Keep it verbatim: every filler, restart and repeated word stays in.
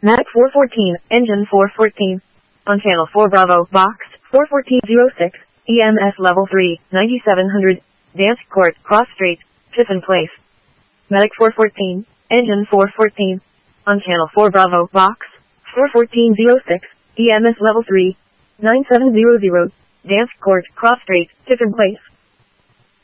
Medic four fourteen, engine four fourteen. On channel four Bravo, box, four fourteen oh six, E M S level three, ninety-seven hundred, Dance Court, Cross Street, Tiffin Place. Medic four fourteen, engine four fourteen. On channel four Bravo, box, four fourteen oh six, E M S level three, nine seven zero zero, Dance Court, Cross Street, Tiffin Place.